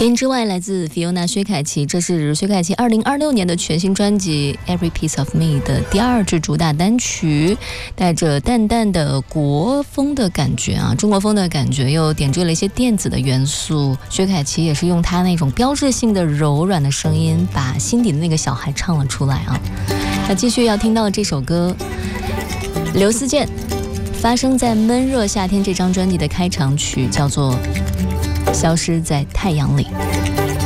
音之外来自 Fiona 薛凯琪，这是薛凯琪2026年的全新专辑 Every Piece of Me 的第2支主打单曲，带着淡淡的国风的感觉啊，中国风的感觉，又点缀了一些电子的元素。薛凯琪也是用她那种标志性的柔软的声音，把心底的那个小孩唱了出来啊。那继续要听到的这首歌，刘思健发生在闷热夏天这张专辑的开场曲，叫做消失在太阳里。